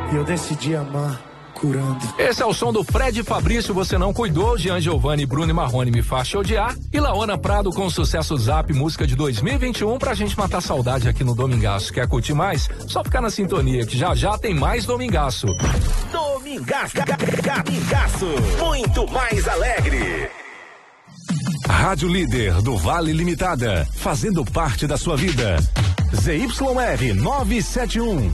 E eu decidi amar curando. Esse é o som do Fred Fabrício, Você Não Cuidou, Jean Giovanni, Bruno e Marrone, Me Faz Te Odiar, e Laona Prado com o sucesso Zap, música de 2021, pra gente matar saudade aqui no Domingaço. Quer curtir mais? Só ficar na sintonia que já já tem mais Domingaço. Domingaço, muito mais alegre. Rádio Líder do Vale Limitada, fazendo parte da sua vida. ZYR 971,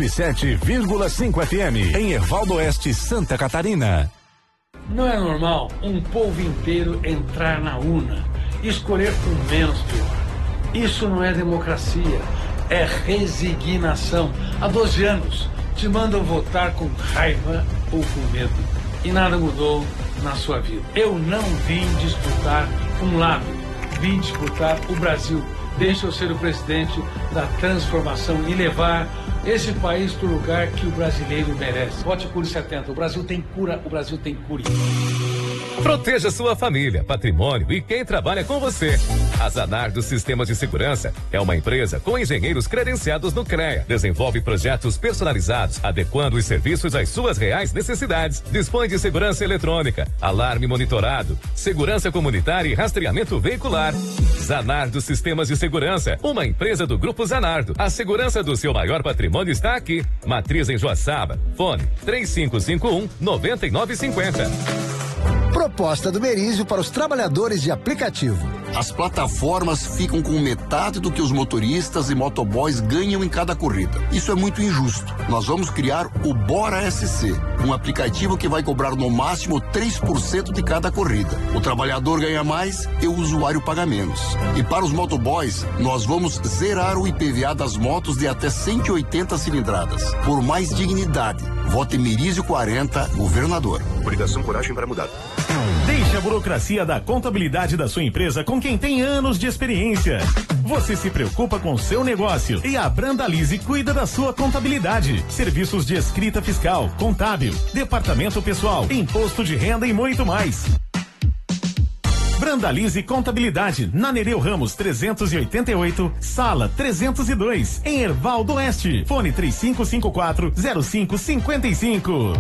107,5 FM, em Ervaldo Oeste, Santa Catarina. Não é normal um povo inteiro entrar na urna e escolher com menos pior. Isso não é democracia, é resignação. Há 12 anos te mandam votar com raiva ou com medo e nada mudou na sua vida. Eu não vim disputar um lado, vim disputar o Brasil. Deixa eu ser o presidente da transformação e levar esse país para o lugar que o brasileiro merece. Vote Cure 70. O Brasil tem cura, o Brasil tem cure. Proteja sua família, patrimônio e quem trabalha com você. A Zanardo Sistemas de Segurança é uma empresa com engenheiros credenciados no CREA. Desenvolve projetos personalizados, adequando os serviços às suas reais necessidades. Dispõe de segurança eletrônica, alarme monitorado, segurança comunitária e rastreamento veicular. Zanardo Sistemas de Segurança, uma empresa do Grupo Zanardo. A segurança do seu maior patrimônio está aqui. Matriz em Joaçaba. Fone 3551-9950. Proposta do Berizio para os trabalhadores de aplicativo. As plataformas ficam com metade do que os motoristas e motoboys ganham em cada corrida. Isso é muito injusto. Nós vamos criar o Bora SC, um aplicativo que vai cobrar no máximo 3% de cada corrida. O trabalhador ganha mais e o usuário paga menos. E para os motoboys, nós vamos zerar o IPVA das motos de até 180 cilindradas. Por mais dignidade, vote Merizio 40, governador. Obrigação, coragem para mudar. Deixe a burocracia da contabilidade da sua empresa com quem tem anos de experiência. Você se preocupa com o seu negócio e a Brandalize cuida da sua contabilidade. Serviços de escrita fiscal, contábil, departamento pessoal, imposto de renda e muito mais. Brandalize Contabilidade, na Nereu Ramos 388, sala 302, em Ervaldo Oeste. Fone 3554-0555.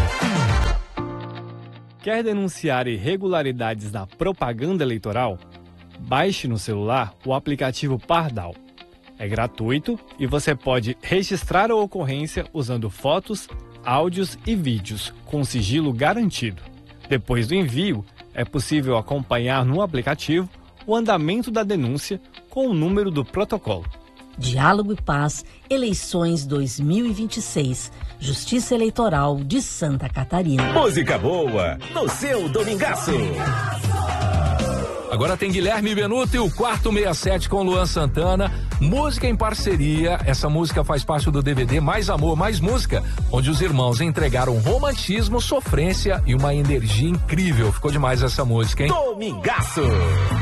Quer denunciar irregularidades na propaganda eleitoral? Baixe no celular o aplicativo Pardal. É gratuito e você pode registrar a ocorrência usando fotos, áudios e vídeos com sigilo garantido. Depois do envio, é possível acompanhar no aplicativo o andamento da denúncia com o número do protocolo. Diálogo e Paz, eleições 2026, Justiça Eleitoral de Santa Catarina. Música boa no seu Domingaço. Agora tem Guilherme Benuto e o Quarto 67 com Luan Santana, música em parceria. Essa música faz parte do DVD Mais Amor, Mais Música, onde os irmãos entregaram romantismo, sofrência e uma energia incrível. Ficou demais essa música, hein? Domingaço.